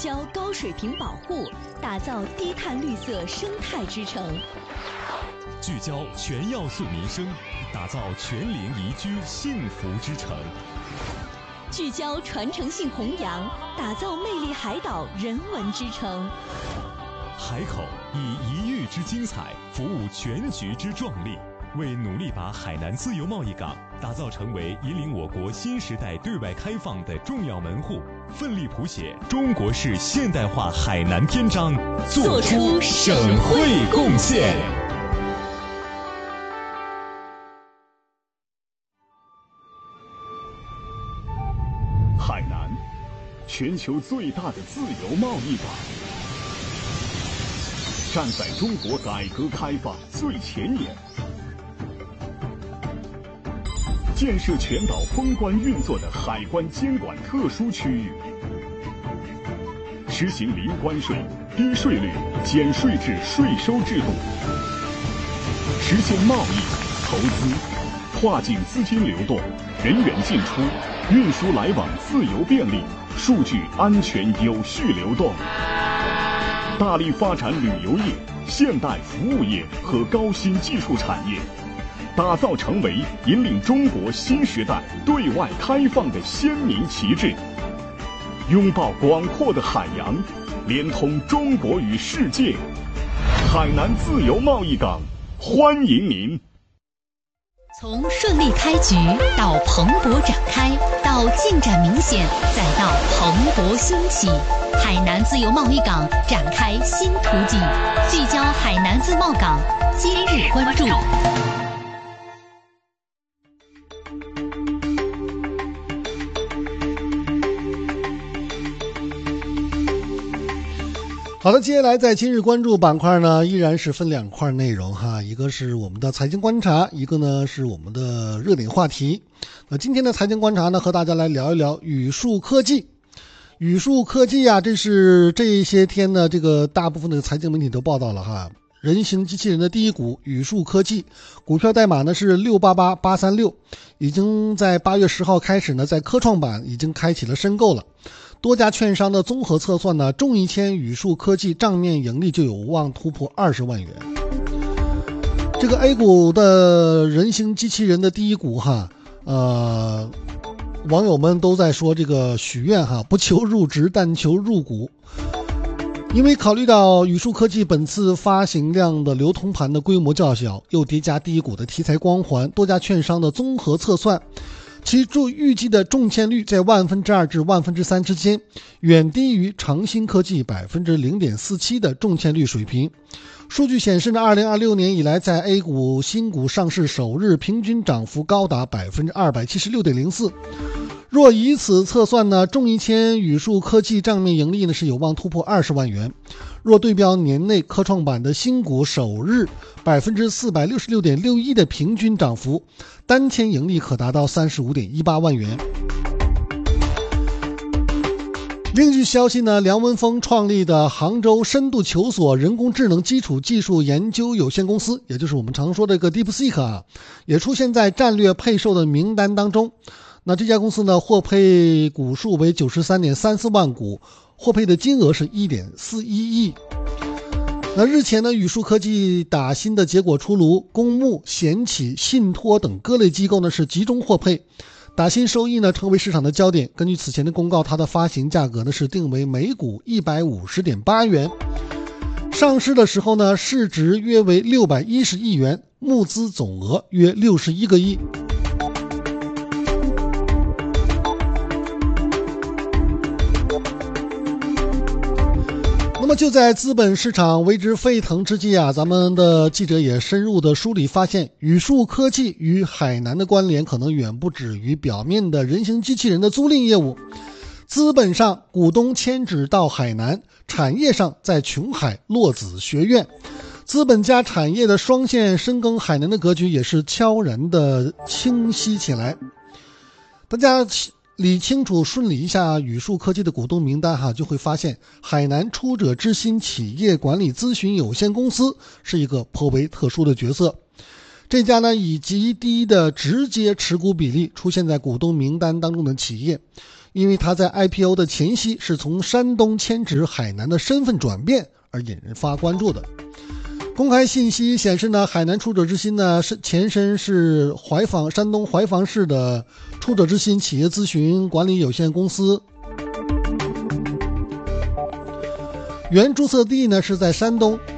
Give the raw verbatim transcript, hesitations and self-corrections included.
焦高水平保护，打造低碳绿色生态之城； 聚焦全要素民生，打造全龄宜居幸福之城； 聚焦传承性弘扬，打造魅力海岛人文之城。 海口以一域之精彩服务全局之壮丽，为努力把海南自由贸易港打造成为引领我国新时代对外开放的重要门户，奋力谱写中国式现代化海南篇章，做出省会贡献。 海南，全球最大的自由贸易港，站在中国改革开放最前沿，建设全岛封关运作的海关监管特殊区域，实行零关税、低税率、减税制税收制度，实现贸易、投资、跨境资金流动、人员进出、运输来往自由便利、数据安全有序流动，大力发展旅游业、现代服务业和高新技术产业，打造成为引领中国新时代对外开放的鲜明旗帜，拥抱广阔的海洋，连通中国与世界。海南自由贸易港，欢迎您。 从顺利开局到蓬勃展开，到进展明显，再到蓬勃兴起，海南自由贸易港展开新图景，聚焦海南自贸港，今日关注。 好的，接下来在今日关注板块呢，依然是分两块内容哈，一个是我们的财经观察，一个呢是我们的热点话题。那今天的财经观察呢，和大家来聊一聊语数科技。语数科技啊，这是这些天呢，这个大部分的财经媒体都报道了哈。人形机器人的第一股语数科技，股票代码呢是六八八八三六，已经在八月十号开始呢，在科创板已经开启了申购了。多家券商的综合测算呢，中一签语数科技账面盈利就有望突破二十万元。这个 A 股的人形机器人的第一股哈，呃，网友们都在说这个许愿哈，不求入职，但求入股。因为考虑到语数科技本次发行量的流通盘的规模较小，又叠加第一股的题材光环，多家券商的综合测算，其注预计的中签率在万分之二至万分之三之间，远低于长鑫科技百分之零点四七的中签率水平。数据显示呢，二零二六年以来，在 A 股新股上市首日平均涨幅高达百分之二百七十六点零四。若以此测算呢，中一签语数科技账面盈利呢是有望突破二十万元。若对标年内科创板的新股首日百分之四百六十六点六一的平均涨幅，单签盈利可达到三十五点一八万元。另据消息呢，梁文峰创立的杭州深度求索人工智能基础技术研究有限公司，也就是我们常说的这个 DeepSeek 啊，也出现在战略配售的名单当中。那这家公司呢，获配股数为 九十三点三四万股，获配的金额是 一点四一亿。那日前呢，语数科技打新的结果出炉，公募、险企、信托等各类机构呢是集中获配，打新收益呢成为市场的焦点。根据此前的公告，它的发行价格呢是定为每股 一百五十点八元，上市的时候呢市值约为六百一十亿元，募资总额约六十一个亿。那么就在资本市场为之沸腾之际啊，咱们的记者也深入的梳理发现，语数科技与海南的关联可能远不止于表面的人形机器人的租赁业务。资本上股东迁址到海南，产业上在琼海落子学院，资本加产业的双线深耕海南的格局也是悄然的清晰起来。大家理清楚顺理一下语数科技的股东名单哈，就会发现海南出者之心企业管理咨询有限公司是一个颇为特殊的角色。这家呢以极低的直接持股比例出现在股东名单当中的企业， 因为它在 I P O 的前夕是从山东迁至海南的身份转变而引人发关注的。公开信息显示呢，海南出者之心呢是前身是怀坊山东怀坊市的出者之心企业咨询管理有限公司，原注册地呢是在山东，